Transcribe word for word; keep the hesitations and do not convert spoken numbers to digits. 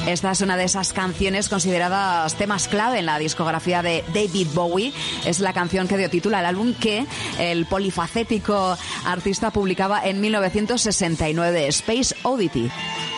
Esta es una de esas canciones consideradas temas clave en la discografía de David Bowie. Es la canción que dio título al álbum que el polifacético artista publicaba en mil novecientos sesenta y nueve, Space Oddity.